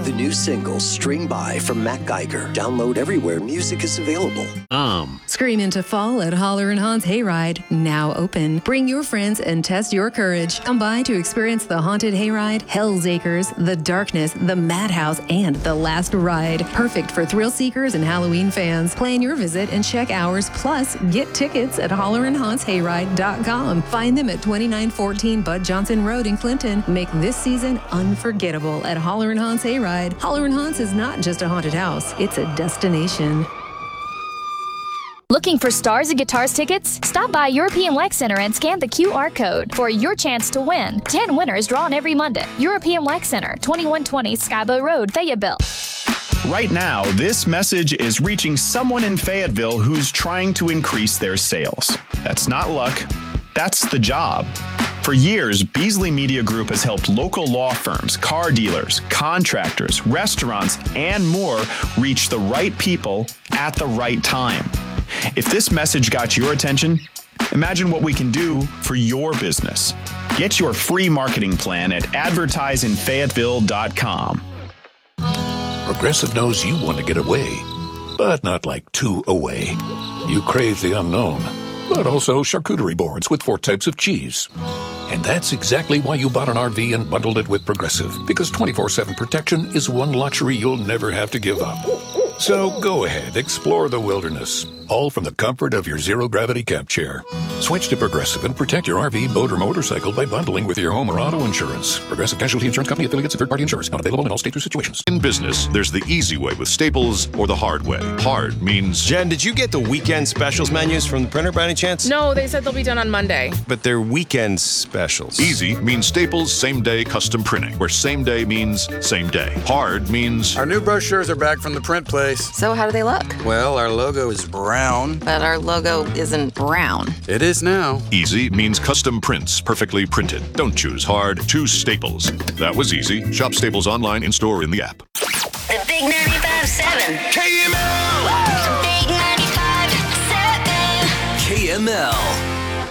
The new single, String By from Matt Geiger. Download everywhere music is available. Scream into fall at Holler & Haun's Hayride, now open. Bring your friends and test your courage. Come by to experience the Haunted Hayride, Hell's Acres, The Darkness, The Madhouse, and The Last Ride. Perfect for thrill seekers and Halloween fans. Plan your visit and check hours, plus get tickets at hollerandhauntshayride.com. Find them at 2914 Bud Johnson Road in Clinton. Make this season unforgettable at Holler & Haun's Hayride. Holler & Haunts is not just a haunted house, it's a destination. Looking for Stars and Guitars tickets? Stop by European Wax Center and scan the QR code for your chance to win. 10 winners drawn every Monday. European Wax Center, 2120 Skybow Road, Fayetteville. Right now, this message is reaching someone in Fayetteville who's trying to increase their sales. That's not luck. That's the job. For years, Beasley Media Group has helped local law firms, car dealers, contractors, restaurants, and more reach the right people at the right time. If this message got your attention, imagine what we can do for your business. Get your free marketing plan at advertisingfayetteville.com. Progressive knows you want to get away, but not like too away. You crave the unknown, but also charcuterie boards with 4 types of cheese. And that's exactly why you bought an RV and bundled it with Progressive, because 24/7 protection is one luxury you'll never have to give up. So go ahead, explore the wilderness, all from the comfort of your zero-gravity camp chair. Switch to Progressive and protect your RV, boat, or motorcycle by bundling with your home or auto insurance. Progressive Casualty Insurance Company, affiliates, and third-party insurance. Not available in all states or situations. In business, there's the easy way with Staples or the hard way. Hard means... Jen, did you get the weekend specials menus from the printer by any chance? No, they said they'll be done on Monday. But they're weekend specials. Easy means Staples same-day custom printing, where same day means same day. Hard means... Our new brochures are back from the print place. So how do they look? Well, our logo is brown. But our logo isn't brown. It is now. Easy means custom prints, perfectly printed. Don't choose hard, choose Staples. That was easy. Shop Staples online, in-store, in the app. The Big 95.7. KML. The Big 95.7. KML.